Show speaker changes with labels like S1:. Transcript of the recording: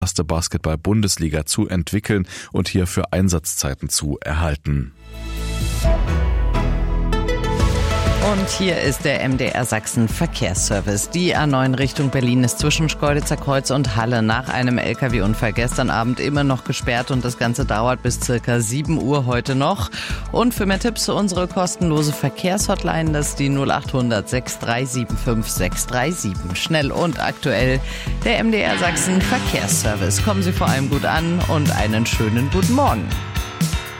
S1: erste Basketball-Bundesliga zu entwickeln und hierfür Einsatzzeiten zu erhalten.
S2: Und hier ist der MDR Sachsen Verkehrsservice. Die A9 Richtung Berlin ist zwischen Schkeuditzer Kreuz und Halle nach einem LKW-Unfall gestern Abend immer noch gesperrt und das Ganze dauert bis circa 7 Uhr heute noch. Und für mehr Tipps zu unsere kostenlose Verkehrshotline, das ist die 0800 6375 637. Schnell und aktuell der MDR Sachsen Verkehrsservice. Kommen Sie vor allem gut an und einen schönen guten Morgen.